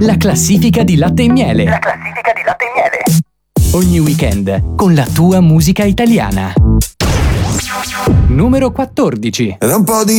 La classifica di Latte e Miele. La classifica di Latte e Miele. Ogni weekend con la tua musica italiana. Numero 14. Ed un po' di